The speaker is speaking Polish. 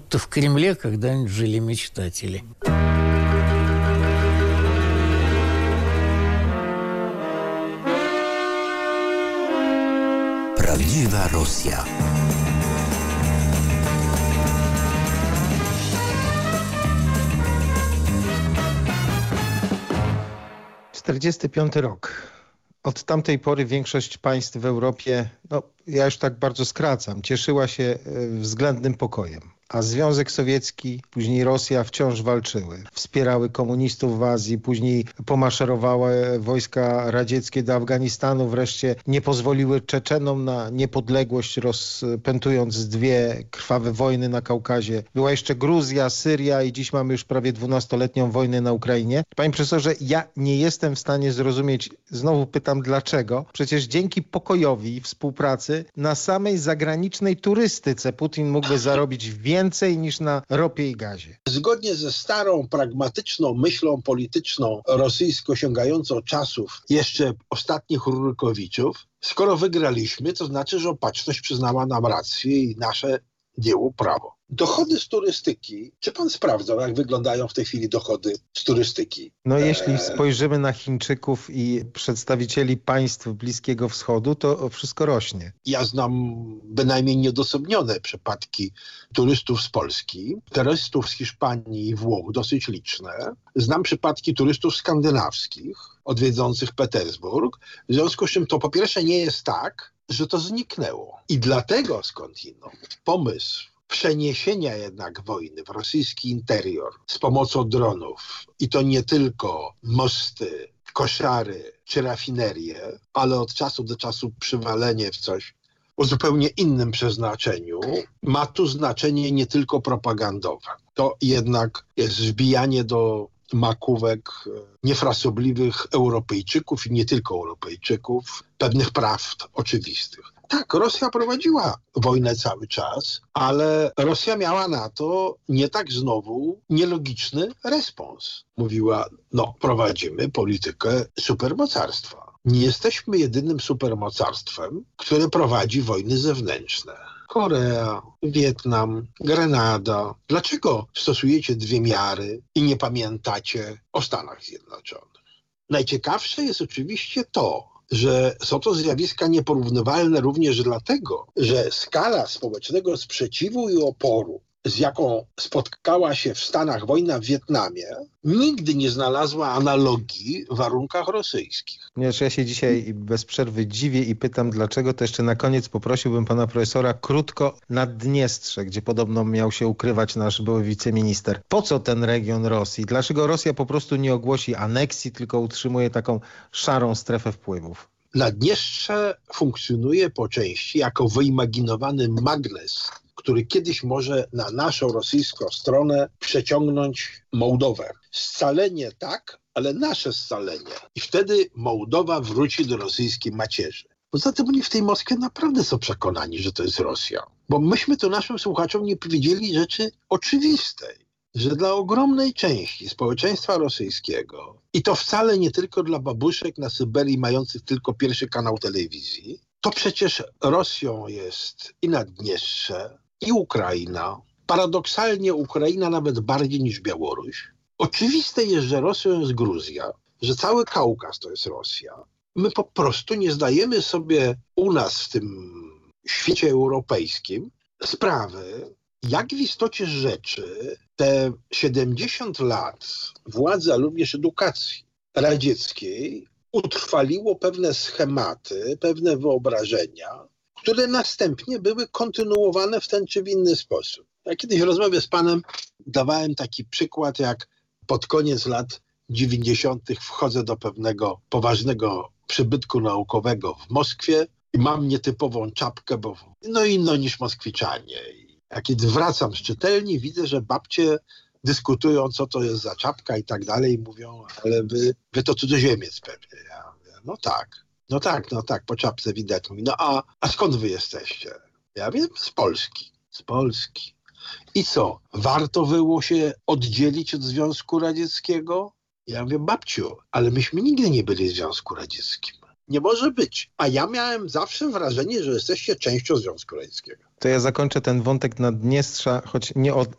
будто в Кремле когда-нибудь жили мечтатели. Prawdziwa Rosja. ’45 rok. Od tamtej pory większość państw w Europie, ja już tak bardzo skracam, cieszyła się względnym pokojem. A Związek Sowiecki, później Rosja wciąż walczyły. Wspierały komunistów w Azji, później pomaszerowały wojska radzieckie do Afganistanu, wreszcie nie pozwoliły Czeczenom na niepodległość, rozpętując dwie krwawe wojny na Kaukazie. Była jeszcze Gruzja, Syria i dziś mamy już prawie 12-letnią wojnę na Ukrainie. Panie profesorze, ja nie jestem w stanie zrozumieć, znowu pytam dlaczego. Przecież dzięki pokojowi i współpracy na samej zagranicznej turystyce Putin mógłby zarobić więcej niż na ropie i gazie. Zgodnie ze starą, pragmatyczną myślą polityczną rosyjską sięgającą czasów jeszcze ostatnich Rurykowiczów, skoro wygraliśmy, to znaczy, że Opatrzność przyznała nam rację i nasze dzieło prawo. Dochody z turystyki. Czy pan sprawdzał, jak wyglądają w tej chwili dochody z turystyki? Jeśli spojrzymy na Chińczyków i przedstawicieli państw Bliskiego Wschodu, to wszystko rośnie. Ja znam bynajmniej nieodosobnione przypadki turystów z Polski, turystów z Hiszpanii i Włoch, dosyć liczne. Znam przypadki turystów skandynawskich odwiedzających Petersburg. W związku z czym to po pierwsze nie jest tak, że to zniknęło. I dlatego skądinąd pomysł przeniesienia jednak wojny w rosyjski interior z pomocą dronów i to nie tylko mosty, koszary czy rafinerie, ale od czasu do czasu przywalenie w coś o zupełnie innym przeznaczeniu, ma tu znaczenie nie tylko propagandowe. To jednak jest wbijanie do makówek niefrasobliwych Europejczyków i nie tylko Europejczyków pewnych prawd oczywistych. Tak, Rosja prowadziła wojnę cały czas, ale Rosja miała na to nie tak znowu nielogiczny respons. Mówiła, prowadzimy politykę supermocarstwa. Nie jesteśmy jedynym supermocarstwem, które prowadzi wojny zewnętrzne. Korea, Wietnam, Grenada. Dlaczego stosujecie dwie miary i nie pamiętacie o Stanach Zjednoczonych? Najciekawsze jest oczywiście to, że są to zjawiska nieporównywalne również dlatego, że skala społecznego sprzeciwu i oporu, z jaką spotkała się w Stanach wojna w Wietnamie, nigdy nie znalazła analogii w warunkach rosyjskich. Ponieważ ja się dzisiaj bez przerwy dziwię i pytam dlaczego, to jeszcze na koniec poprosiłbym pana profesora krótko Naddniestrze, gdzie podobno miał się ukrywać nasz były wiceminister. Po co ten region Rosji? Dlaczego Rosja po prostu nie ogłosi aneksji, tylko utrzymuje taką szarą strefę wpływów? Naddniestrze funkcjonuje po części jako wyimaginowany magnes, który kiedyś może na naszą rosyjską stronę przeciągnąć Mołdowę. Scalenie tak, ale nasze scalenie. I wtedy Mołdowa wróci do rosyjskiej macierzy. Poza tym oni w tej Moskwie naprawdę są przekonani, że to jest Rosja. Bo myśmy tu naszym słuchaczom nie powiedzieli rzeczy oczywistej, że dla ogromnej części społeczeństwa rosyjskiego, i to wcale nie tylko dla babuszek na Syberii mających tylko pierwszy kanał telewizji, to przecież Rosją jest i Naddniestrze, i Ukraina. Paradoksalnie Ukraina nawet bardziej niż Białoruś. Oczywiste jest, że Rosją jest Gruzja, że cały Kaukaz to jest Rosja. My po prostu nie zdajemy sobie u nas w tym świecie europejskim sprawy, jak w istocie rzeczy te 70 lat władzy, ale również edukacji radzieckiej utrwaliło pewne schematy, pewne wyobrażenia, które następnie były kontynuowane w ten czy w inny sposób. Ja kiedyś w rozmowie z panem dawałem taki przykład, jak pod koniec lat 90. wchodzę do pewnego poważnego przybytku naukowego w Moskwie i mam nietypową czapkę, bo inną niż Moskwiczanie. A kiedy wracam z czytelni, widzę, że babcie dyskutują, co to jest za czapka i tak dalej, i mówią, ale wy to cudzoziemiec pewnie. Ja mówię, no tak, po czapce widać. Mówi, a skąd wy jesteście? Ja wiem, z Polski. I co, warto było się oddzielić od Związku Radzieckiego? Ja mówię, babciu, ale myśmy nigdy nie byli w Związku Radzieckim. Nie może być. A ja miałem zawsze wrażenie, że jesteście częścią Związku Radzieckiego. To ja zakończę ten wątek Naddniestrza, choć nie od